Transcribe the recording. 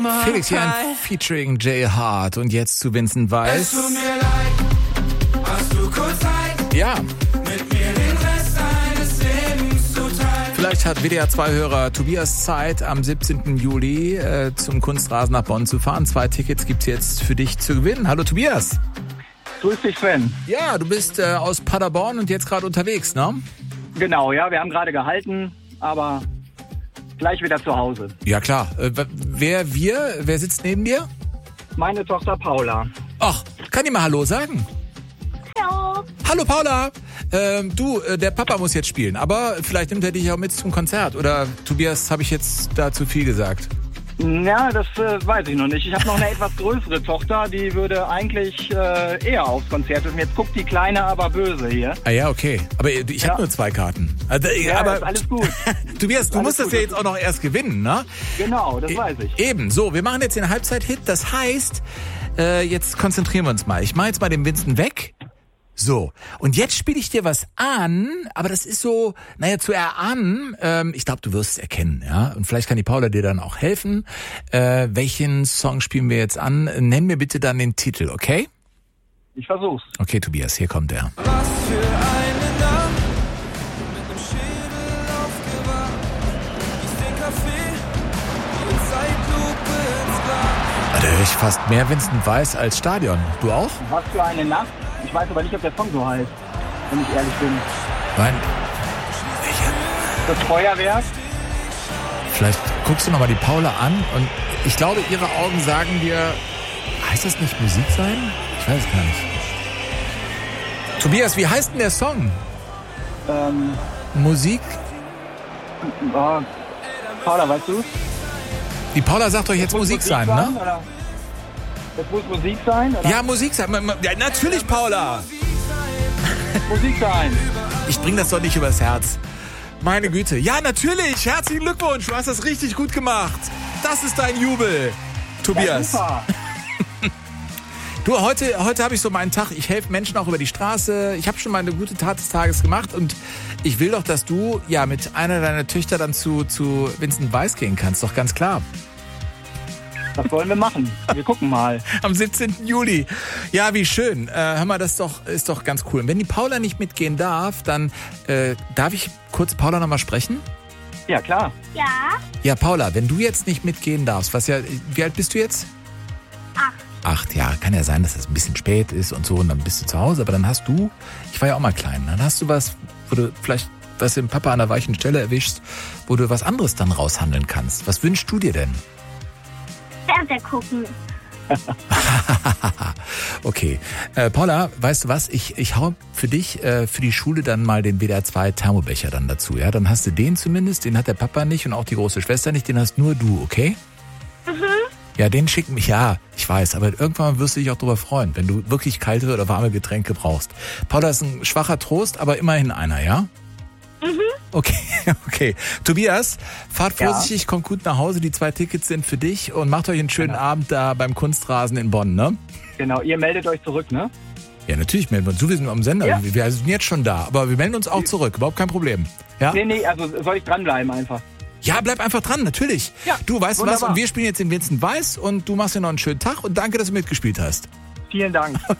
Felix Jan featuring Jay Hart und jetzt zu Vincent Weiss. Es tut mir leid, hast du kurz Zeit? Ja. Mit mir den Rest deines Lebens zu teilen. Vielleicht hat WDR-2-Hörer Tobias Zeit, am 17. Juli zum Kunstrasen nach Bonn zu fahren. 2 Tickets gibt's jetzt für dich zu gewinnen. Hallo Tobias. Grüß dich, Sven. Ja, du bist aus Paderborn und jetzt gerade unterwegs, ne? Genau, ja, wir haben gerade gehalten, aber gleich wieder zu Hause. Ja klar. Wer sitzt neben dir? Meine Tochter Paula. Ach, kann ich mal Hallo sagen? Hallo. Hallo Paula. Der Papa muss jetzt spielen, aber vielleicht nimmt er dich auch mit zum Konzert. Oder Tobias, habe ich jetzt da zu viel gesagt? Ja, das weiß ich noch nicht. Ich habe noch eine etwas größere Tochter, die würde eigentlich eher aufs Konzert dürfen. Jetzt guckt die Kleine aber böse hier. Ah ja, okay. Aber ich habe nur 2 Karten. Also, Ja, aber ist alles gut. Tobias, du musst das ja jetzt auch noch erst gewinnen, ne? Genau, das weiß ich. Eben, so, wir machen jetzt den Halbzeit-Hit. Das heißt, jetzt konzentrieren wir uns mal. Ich mache jetzt mal den Vincent weg. So, und jetzt spiele ich dir was an, aber das ist so, zu erahnen, ich glaube, du wirst es erkennen, ja. Und vielleicht kann die Paula dir dann auch helfen. Welchen Song spielen wir jetzt an? Nenn mir bitte dann den Titel, okay? Ich versuch's. Okay, Tobias, hier kommt er. Was für eine Nacht, mit nem Schädel aufgewacht, gieß den Kaffee, die Zeitlupe ins Glas. Da höre ich fast mehr Vincent Weiss als Stadion. Du auch? Was für eine Nacht. Ich weiß aber nicht, ob der Song so heißt, wenn ich ehrlich bin. Nein. Das Feuerwerk? Vielleicht guckst du nochmal die Paula an und ich glaube, ihre Augen sagen dir, heißt das nicht Musik sein? Ich weiß es gar nicht. Tobias, wie heißt denn der Song? Musik? Paula, weißt du? Die Paula sagt euch jetzt Musik sein, ne? Oder? Das muss Musik sein? Oder? Ja, Musik sein. Ja, natürlich, Paula. Musik sein. Ich bring das doch nicht übers Herz. Meine Güte. Ja, natürlich. Herzlichen Glückwunsch. Du hast das richtig gut gemacht. Das ist dein Jubel, Tobias. Ja, super. Du, heute habe ich so meinen Tag. Ich helfe Menschen auch über die Straße. Ich habe schon mal eine gute Tat des Tages gemacht und ich will doch, dass du ja mit einer deiner Töchter dann zu Vincent Weiss gehen kannst. Doch ganz klar. Das wollen wir machen. Wir gucken mal. Am 17. Juli. Ja, wie schön. Hör mal, das ist doch ganz cool. Und wenn die Paula nicht mitgehen darf, dann darf ich kurz Paula nochmal sprechen? Ja, klar. Ja. Ja, Paula, wenn du jetzt nicht mitgehen darfst, wie alt bist du jetzt? 8, ja. Kann ja sein, dass es ein bisschen spät ist und so und dann bist du zu Hause. Aber dann hast du, ich war ja auch mal klein, dann hast du was, wo du vielleicht was im Papa an der weichen Stelle erwischst, wo du was anderes dann raushandeln kannst. Was wünschst du dir denn? Fernseher gucken. Okay. Paula, weißt du was? Ich hau für dich, für die Schule dann mal den WDR 2 Thermobecher dann dazu. Ja, dann hast du den zumindest, den hat der Papa nicht und auch die große Schwester nicht, den hast nur du, okay? Mhm. Ja, den schicken mich, ja, ich weiß, aber irgendwann wirst du dich auch darüber freuen, wenn du wirklich kalte oder warme Getränke brauchst. Paula ist ein schwacher Trost, aber immerhin einer, ja? Mhm. Okay. Tobias, fahrt vorsichtig, kommt gut nach Hause. Die 2 Tickets sind für dich und macht euch einen schönen Abend da beim Kunstrasen in Bonn, ne? Genau, ihr meldet euch zurück, ne? Ja, natürlich melden wir uns. Wir sind am Sender. Ja. Wir sind jetzt schon da, aber wir melden uns auch zurück. Überhaupt kein Problem. Ja? Nee, also soll ich dranbleiben einfach? Ja, bleib einfach dran, natürlich. Ja, du, weißt du was? wunderbar. Und wir spielen jetzt den Vincent Weiss und du machst dir noch einen schönen Tag und danke, dass du mitgespielt hast. Vielen Dank.